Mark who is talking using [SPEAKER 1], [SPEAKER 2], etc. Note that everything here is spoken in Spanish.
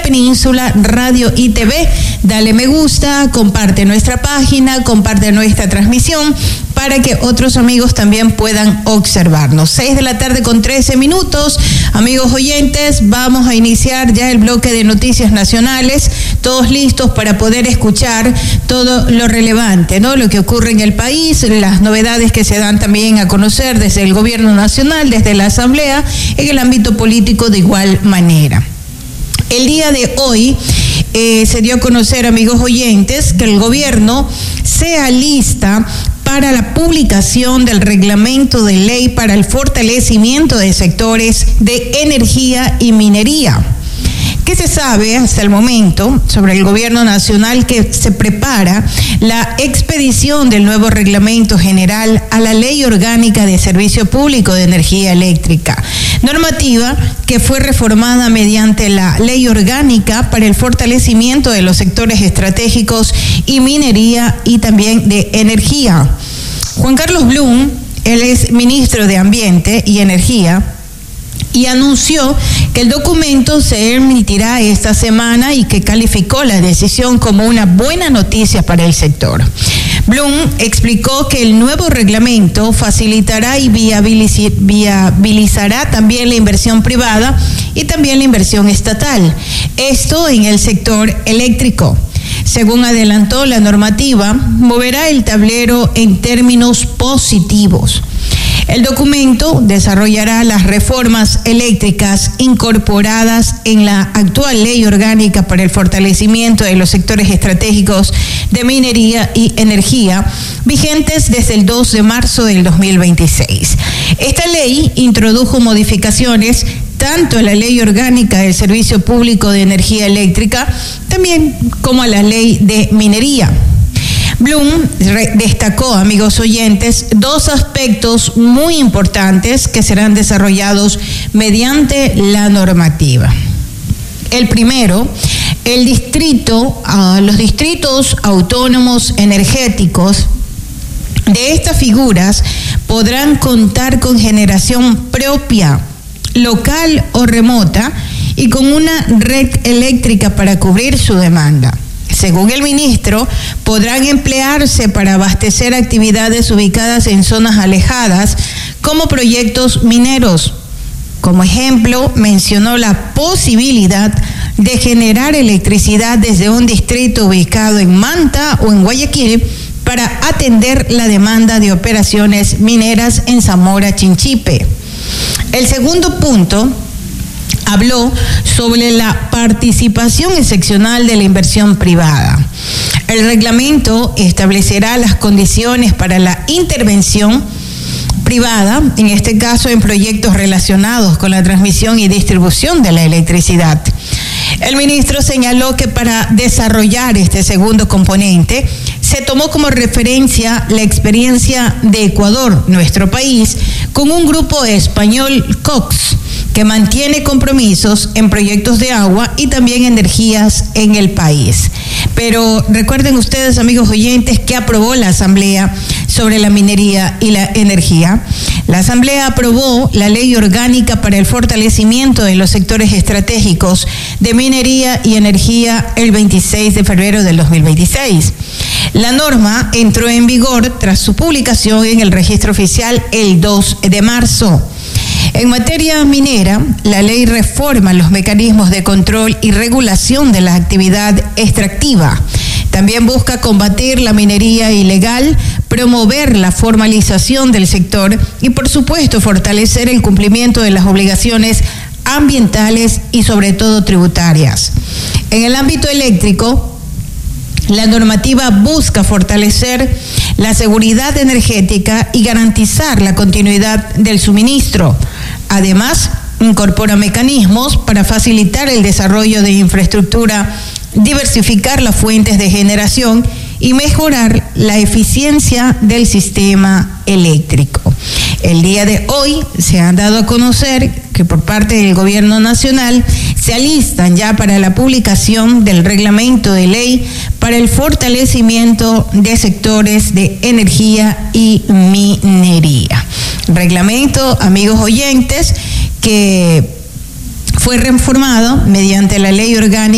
[SPEAKER 1] Península Radio y TV. Dale me gusta, comparte nuestra página, comparte nuestra transmisión para que otros amigos también puedan observarnos. 6:13 p.m. Amigos oyentes, vamos a iniciar ya el bloque de noticias nacionales, todos listos para poder escuchar todo lo relevante, ¿no? Lo que ocurre en el país, las novedades que se dan también a conocer desde el gobierno nacional, desde la Asamblea, en el ámbito político de igual manera. El día de hoy se dio a conocer, amigos oyentes, que el gobierno se alista para la publicación del reglamento de ley para el fortalecimiento de sectores de energía y minería. ¿Qué se sabe hasta el momento sobre el gobierno nacional? Que se prepara la expedición del nuevo reglamento general a la Ley Orgánica de Servicio Público de Energía Eléctrica, normativa que fue reformada mediante la Ley Orgánica para el fortalecimiento de los sectores estratégicos y minería y también de energía. Juan Carlos Blum, él es ministro de Ambiente y Energía, y anunció que el documento se emitirá esta semana y que calificó la decisión como una buena noticia para el sector. Blum explicó que el nuevo reglamento facilitará y viabilizará también la inversión privada y también la inversión estatal, esto en el sector eléctrico. Según adelantó, la normativa moverá el tablero en términos positivos. El documento desarrollará las reformas eléctricas incorporadas en la actual Ley Orgánica para el fortalecimiento de los sectores estratégicos de minería y energía, vigentes desde el 2 de marzo del 2026. Esta ley introdujo modificaciones tanto a la Ley Orgánica del Servicio Público de Energía Eléctrica, también como a la Ley de Minería. Blum destacó, amigos oyentes, dos aspectos muy importantes que serán desarrollados mediante la normativa. El primero, los distritos autónomos energéticos de estas figuras podrán contar con generación propia, local o remota, y con una red eléctrica para cubrir su demanda. Según el ministro, podrán emplearse para abastecer actividades ubicadas en zonas alejadas, como proyectos mineros. Como ejemplo, mencionó la posibilidad de generar electricidad desde un distrito ubicado en Manta o en Guayaquil para atender la demanda de operaciones mineras en Zamora Chinchipe. El segundo punto habló sobre la participación excepcional de la inversión privada. El reglamento establecerá las condiciones para la intervención privada, en este caso en proyectos relacionados con la transmisión y distribución de la electricidad. El ministro señaló que para desarrollar este segundo componente se tomó como referencia la experiencia de Ecuador, nuestro país, con un grupo español, Cox, que mantiene compromisos en proyectos de agua y también energías en el país. Pero recuerden ustedes, amigos oyentes, que aprobó la Asamblea sobre la minería y la energía. La Asamblea aprobó la Ley Orgánica para el fortalecimiento de los sectores estratégicos de minería y energía el 26 de febrero del 2026. La norma entró en vigor tras su publicación en el registro oficial el 2 de marzo. En materia minera, la ley reforma los mecanismos de control y regulación de la actividad extractiva. También busca combatir la minería ilegal, promover la formalización del sector y, por supuesto, fortalecer el cumplimiento de las obligaciones ambientales y, sobre todo, tributarias. En el ámbito eléctrico, la normativa busca fortalecer la seguridad energética y garantizar la continuidad del suministro. Además, incorpora mecanismos para facilitar el desarrollo de infraestructura, diversificar las fuentes de generación y mejorar la eficiencia del sistema eléctrico. El día de hoy se ha dado a conocer que por parte del Gobierno Nacional se alistan ya para la publicación del reglamento de ley para el fortalecimiento de sectores de energía y minería. Reglamento, amigos oyentes, que fue reformado mediante la Ley Orgánica